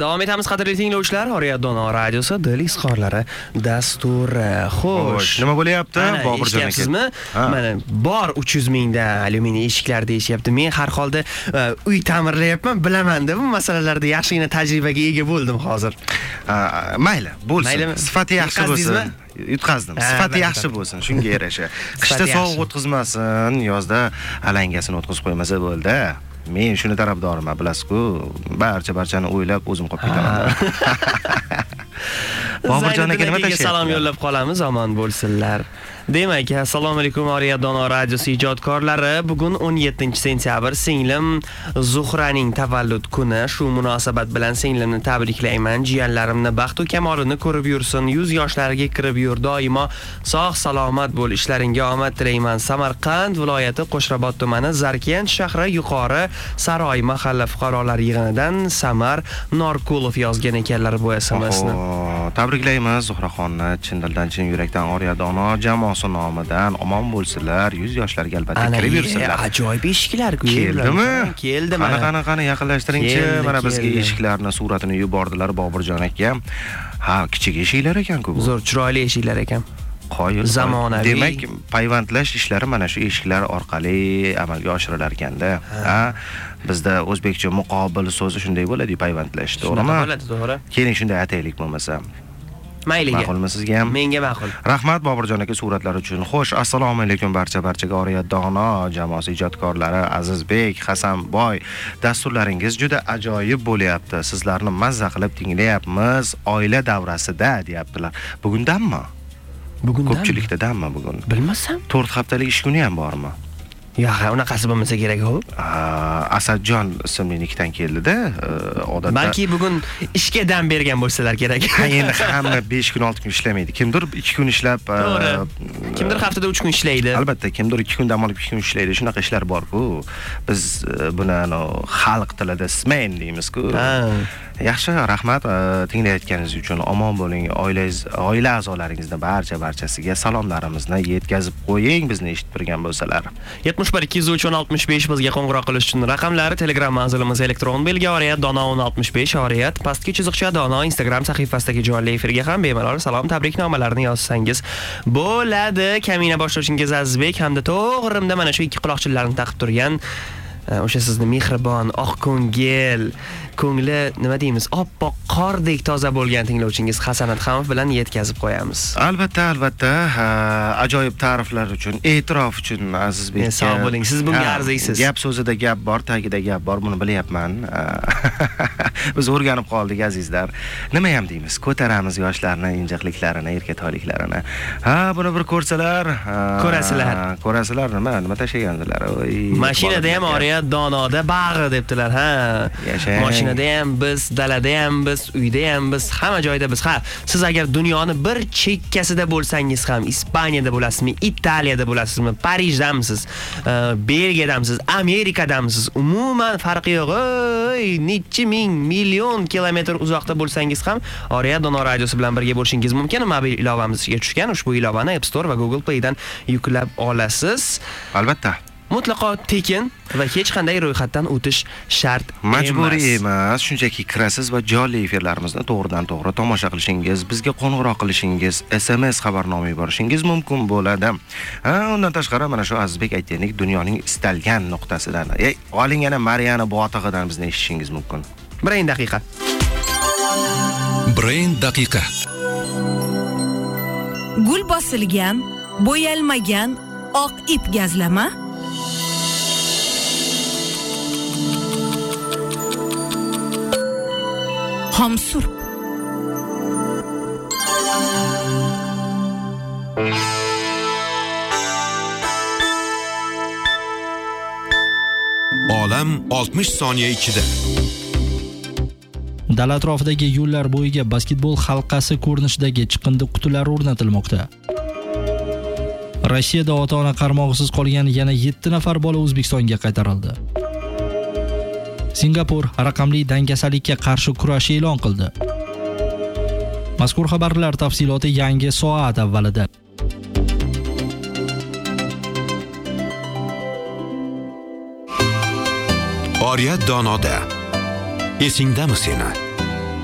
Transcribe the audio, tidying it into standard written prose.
Davom etamiz qadrli tinglovchilar. Oriyat Dono radiosi Dil izhorlari dasturi. Xo'sh, nima bo'lyapti? Boburjon aka. Sizmi? Mana bor 300 mingdan alyuminiy eshiklar deyishyapti. Men har holda uy ta'mirlayapman, bilaman-da bu masalalarda yaxshigina tajribaga ega bo'ldim hozir. Mayli, bo'lsin. Sifati yaxshi bo'lsin. Yutqazdim. Sifati yaxshi bo'lsin, shunga yarasha. Qishda sovuq o'tkazmasin, yozda alangasini o'tkazib qo'ymasa bo'ldi. Men shuni tarafdoriman, bilasiz-ku. Barchani o'ylab o'zim qolib ketaman. Boburjon aka nima tashlayapti? Salom yo'llab qolamiz, omon bo'lsinlar. Demak, assalomu alaykum Oriyat Dono radiosi ijodkorlari. Bugun 17-sentyabr singlim Zuhraning tavallud kuni. Shu munosabat bilan singlimni tabriklayman. Jiyanlarimni baxt va kamolini ko'rib yursin. 100 yoshlarga kirib yur. Doimo sog' salomat bo'l. Ishlaringga omad tilayman. Samarqand viloyati Qo'shrabot tumani Zarkent shahri Yuqori Saroy mahalla fuqarolar yig'inidan Samar Norkulov yozgan ekanlar bu SMSni. Tabriklaymiz Zuhraxonni chin dildan, chin yurakdan Oriyat Dono jamoasi nomidan omon bo'lsinlar, 100 yoshlarga albatta kirib yursinlar. Ajoyib eshiklar-ku. Keldimi? Qani yaqinlashtiringchi. Mana bizga eshiklarning suratini yubordilar Boburjon aka. Ha, kichik eshiklar ekan-ku bu. Zo'r, chiroyli eshiklar ekan. Qoyil. Zamonaviy. Demak, payvandlash ishlari mana shu eshiklar orqali amalga oshirilar ekanda. Ha, bizda o'zbekcha muqobil so'zi shunday bo'ladi, payvandlash, to'g'rimi? Bo'ladi, to'g'ri. Keling shunday ataylik bo'lmasa. Mayliga. Ma'qulmi sizga ham? Menga ma'qul. Rahmat Boburjon aka suratlar uchun. Xo'sh, assalomu alaykum barchaga Oriyat Dono jamoasi ijodkorlari, Azizbek, Hasanboy. Dasturlaringiz juda ajoyib bo'lyapti. Sizlarni mazza qilib tinglayapmiz. Oila davrasida deyaptilar. Bugundanmi? Bugundan. Ko'pchilikdadanmi bugun? Bilmasam. 4 haftalik ish kuni ham bormi? Yo'q, unaqasi bo'lmasa kerak-ku. Asadjon ismli nikdan keldi-da, odatda. Balki bugun ishga dam bergan bo'lsalar kerak. Endi hamma 5 kun 6 kun ishlamaydi. Kimdir 2 kun ishlab, kimdir haftada 3 kun ishlaydi. Albatta, kimdir 2 kun dam olib 2 kun ishlaydi. Shunaqa ishlar bor-ku. Biz buni xalq tilida smen deymiz-ku. Yaxshi, rahmat tinglayotganingiz uchun. Omon bo'ling. Oila a'zolaringizning barchasiga salomlarimizni yetkazib qo'ying, bizni eshitib turgan bo'lsalar. 71 203 65 bizga qo'ng'iroq qilish uchun raqamlari, Telegram manzilimiz elektron belgi Oriyat Dono 65 Oriyat pastki chiziqcha Dono Instagram sahifasidagi jonli efirga ham bemalol salom tabriknomalarni yozsangiz bo'ladi. Kamina boshlovchingiz Azizbek hamda to'g'rimda mana shu ikki quloqchinlarni taqib turgan o'sha sizni mehribon, oq ko'ngli nima deymiz, oppoq qordek toza bo'lgan tinglovchingiz Hasanat Xamov bilan yetkazib qo'yamiz. Albatta, ajoyib ta'riflar uchun, e'tirof uchun Azizbek. Sog' bo'ling, siz bunga arziysiz. Gap so'zida gap bor, tagida gap bor, buni bilyapman. Biz o'rganib qoldik azizlar. Nima ham deymiz? Ko'taramiz yoshlarni injiqliklarini, erkatoyliklarini. Buni bir ko'rsalar, ko'rasizlar nima tashlagandilar. Mashinada ham Oriyat Donoda bag'i debdilar, Mashinada ham biz, dalada ham biz, uyda ham biz, hamma joyda biz. Siz agar dunyoni bir chekkasida bo'lsangiz ham, Ispaniyada bo'lasizmi, Italiyada bo'lasizmi, Parijdamisiz, Belgiyadamisiz, Amerikadamisiz, umuman farqi yo'q. Necha ming million kilometr uzoqda bo'lsangiz ham Oriyat Dono radiosi bilan birga bo'lishingiz mumkin. Mobil ilovamizga tushgan ushbu ilovani App Store va Google Play dan yuklab olasiz. Albatta. Mutlaqo tekin va hech qanday ro'yxatdan o'tish shart emas. Majburiy emas, shunchaki kirasiz va jonli efirlarimizni to'g'ridan-to'g'ri tomosha qilishingiz, bizga qo'ng'iroq qilishingiz, SMS xabarnoma yuborishingiz mumkin bo'ladi. Undan tashqari mana shu Azizbek aytgandek dunyoning istalgan nuqtasidan, oling yana Mariyani botig'idan bizni eshitishingiz mumkin. Brain daqiqa. Brain daqiqa. Gul bosilgan, bo'yalmagan oq ip gazlama. Hamsurp. Olam 60 soniya ichida. Dala atrofidagi yo'llar bo'yiga basketbol halqasi ko'rinishidagi chiqindi qutilari o'rnatilmoqda. Rossiyada ota-ona qarmog'isiz qolgan yana 7 nafar bola O'zbekistonga qaytarildi. Singapur raqamli dangasalikka qarshi kurash e'lon qildi. Mazkur xabarlar tafsiloti yangi soat avvalida. Oriyat Donoda. Esingdami seni?